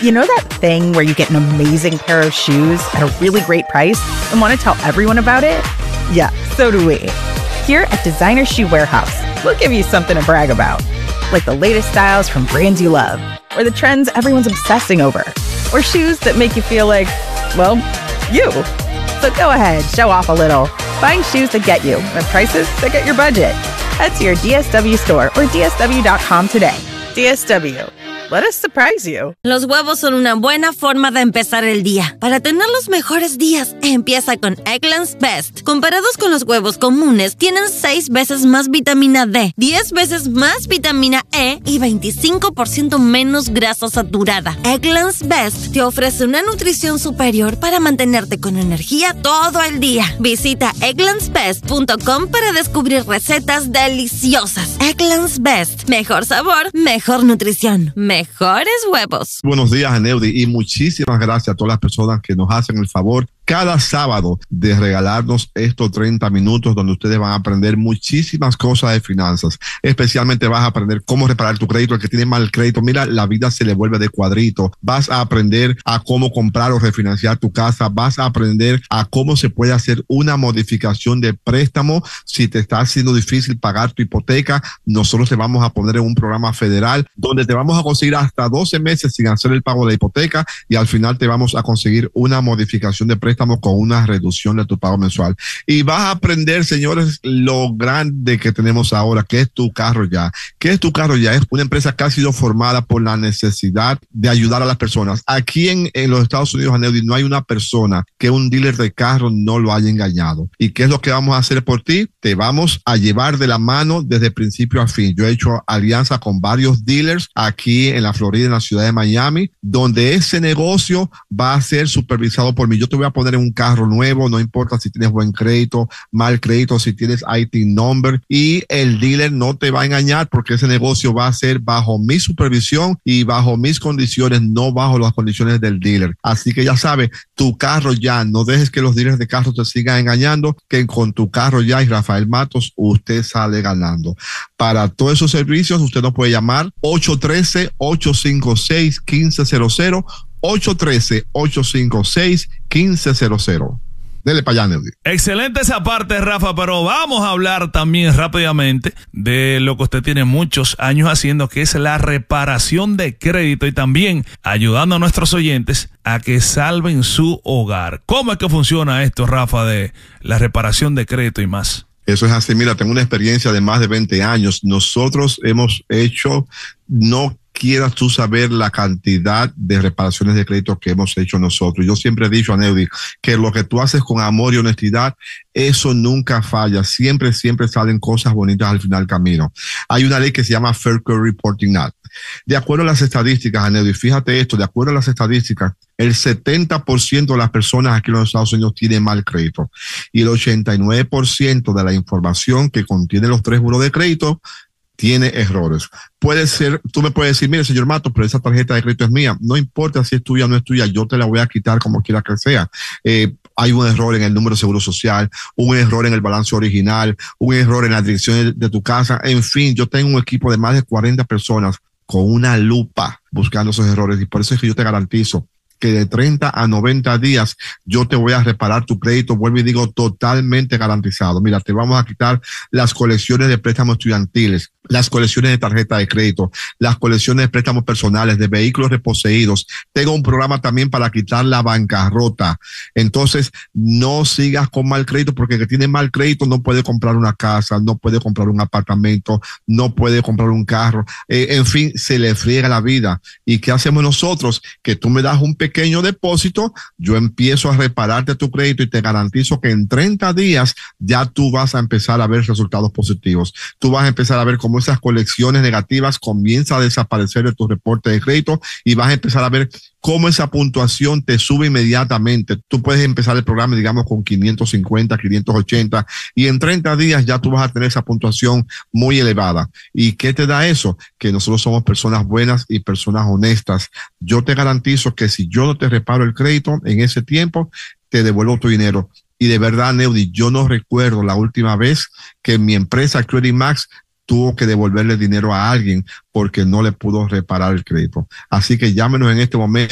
You know that thing where you get an amazing pair of shoes at a really great price and want to tell everyone about it? Yeah, so do we. Here at Designer Shoe Warehouse, we'll give you something to brag about, like the latest styles from brands you love, or the trends everyone's obsessing over, or shoes that make you feel like, well, you. So go ahead, show off a little. Find shoes that get you at prices that get your budget. Head to your DSW store or DSW.com today. DSW. Let us surprise you. Los huevos son una buena forma de empezar el día. Para tener los mejores días, empieza con Eggland's Best. Comparados con los huevos comunes, tienen 6 veces más vitamina D, 10 veces más vitamina E y 25% menos grasa saturada. Eggland's Best te ofrece una nutrición superior para mantenerte con energía todo el día. Visita egglandsbest.com para descubrir recetas deliciosas. Eggland's Best. Mejor sabor, mejor nutrición. Mejores huevos. Buenos días, Aneudi, y muchísimas gracias a todas las personas que nos hacen el favor cada sábado de regalarnos estos 30 minutos donde ustedes van a aprender muchísimas cosas de finanzas. Especialmente vas a aprender cómo reparar tu crédito. El que tiene mal crédito, mira, la vida se le vuelve de cuadrito. Vas a aprender a cómo comprar o refinanciar tu casa. Vas a aprender a cómo se puede hacer una modificación de préstamo. Si te está haciendo difícil pagar tu hipoteca, nosotros te vamos a poner en un programa federal donde te vamos a conseguir hasta 12 meses sin hacer el pago de la hipoteca y al final te vamos a conseguir una modificación de préstamo con una reducción de tu pago mensual. Y vas a aprender, señores, lo grande que tenemos ahora, que es Tu Carro Ya. ¿Qué es Tu Carro Ya? Es una empresa que ha sido formada por la necesidad de ayudar a las personas. Aquí en los Estados Unidos, Aneudi, no hay una persona que un dealer de carro no lo haya engañado. ¿Y qué es lo que vamos a hacer por ti? Te vamos a llevar de la mano desde principio a fin. Yo he hecho alianza con varios dealers aquí en la Florida, en la ciudad de Miami, donde ese negocio va a ser supervisado por mí. Yo te voy a poner en un carro nuevo, no importa si tienes buen crédito, mal crédito, si tienes IT number, y el dealer no te va a engañar porque ese negocio va a ser bajo mi supervisión y bajo mis condiciones, no bajo las condiciones del dealer. Así que ya sabes, Tu Carro Ya, no dejes que los dealers de carros te sigan engañando, que con Tu Carro Ya y Rafael Matos usted sale ganando. Para todos esos servicios usted nos puede llamar 813-856-1500, 813-856-1500. Dele para allá, Nelly. Excelente esa parte, Rafa, pero vamos a hablar también rápidamente de lo que usted tiene muchos años haciendo, que es la reparación de crédito y también ayudando a nuestros oyentes a que salven su hogar. ¿Cómo es que funciona esto, Rafa, de la reparación de crédito y más? Eso es así. Mira, tengo una experiencia de más de 20 años. Nosotros hemos hecho, no quieras tú saber la cantidad de reparaciones de crédito que hemos hecho nosotros. Yo siempre he dicho, Aneudi, que lo que tú haces con amor y honestidad, eso nunca falla. Siempre salen cosas bonitas al final del camino. Hay una ley que se llama Fair Credit Reporting Act. De acuerdo a las estadísticas, Aneudi, fíjate esto, de acuerdo a las estadísticas, el 70% de las personas aquí en los Estados Unidos tienen mal crédito y el 89% de la información que contiene los 3 buros de crédito tiene errores. Puede ser, tú me puedes decir, mire, señor Matos, pero esa tarjeta de crédito es mía. No importa si es tuya o no es tuya, yo te la voy a quitar como quiera que sea. Hay un error en el número de seguro social, un error en el balance original, un error en la dirección de tu casa. En fin, yo tengo un equipo de más de 40 personas con una lupa buscando esos errores y por eso es que yo te garantizo que de 30 a 90 días yo te voy a reparar tu crédito, vuelvo y digo, totalmente garantizado. Mira, te vamos a quitar las colecciones de préstamos estudiantiles, las colecciones de tarjeta de crédito, las colecciones de préstamos personales, de vehículos reposeídos. Tengo un programa también para quitar la bancarrota. Entonces, no sigas con mal crédito, porque el que tiene mal crédito no puede comprar una casa, no puede comprar un apartamento, no puede comprar un carro. En fin, se le friega la vida. ¿Y qué hacemos nosotros? Que tú me das un pequeño depósito, yo empiezo a repararte tu crédito y te garantizo que en 30 días ya tú vas a empezar a ver resultados positivos. Tú vas a empezar a ver cómo esas colecciones negativas comienzan a desaparecer de tu reporte de crédito y vas a empezar a ver cómo esa puntuación te sube inmediatamente. Tú puedes empezar el programa, digamos, con 550, 580 y en 30 días ya tú vas a tener esa puntuación muy elevada. ¿Y qué te da eso? Que nosotros somos personas buenas y personas honestas. Yo te garantizo que si yo no te reparo el crédito en ese tiempo, te devuelvo tu dinero. Y de verdad, Neudi, yo no recuerdo la última vez que mi empresa Credit Max tuvo que devolverle dinero a alguien porque no le pudo reparar el crédito. Así que llámenos en este momento.